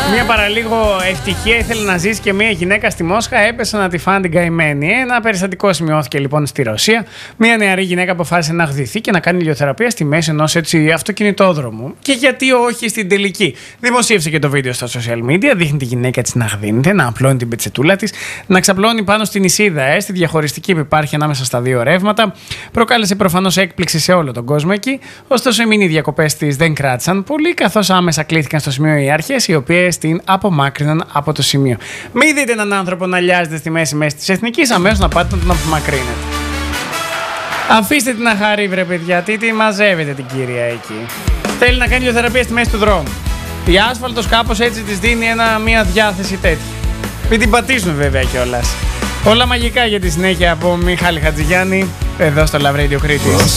Μια παραλίγο ευτυχία ήθελε να ζήσει και μια γυναίκα στη Μόσχα, έπεσε να τη φάνε την καημένη. Ένα περιστατικό σημειώθηκε λοιπόν στη Ρωσία. Μια νεαρή γυναίκα αποφάσισε να γδυθεί και να κάνει ηλιοθεραπεία στη μέση ενός αυτοκινητόδρομου. Και γιατί όχι στην τελική. Δημοσίευσε και το βίντεο στα social media. Δείχνει τη γυναίκα της να γδύνεται, να απλώνει την πετσετούλα της, να ξαπλώνει πάνω στην νησίδα, στη διαχωριστική που υπάρχει ανάμεσα στα δύο ρεύματα. Προκάλεσε προφανώς έκπληξη σε όλο τον κόσμο εκεί. Ωστόσο, οι μήνυ διακοπές της δεν κράτησαν πολύ, καθώς άμεσα κλήθηκαν στο σημείο οι αρχές, οι οποίες την απομάκρυναν από το σημείο. Μην δείτε έναν άνθρωπο να λιάζεται στη μέση της εθνικής, αμέσως να πάτε να τον απομακρύνετε. Αφήστε την να χαρεί, βρε παιδιά, τι μαζεύετε την κυρία εκεί. Θέλει να κάνει ηλιοθεραπεία στη μέση του δρόμου. Η άσφαλτος κάπως έτσι της δίνει μια διάθεση τέτοια. Μην την πατήσουν βέβαια κιόλας. Όλα μαγικά για τη συνέχεια από Μιχάλη Χατζηγιάννη, εδώ στο Love Radio Κρήτης.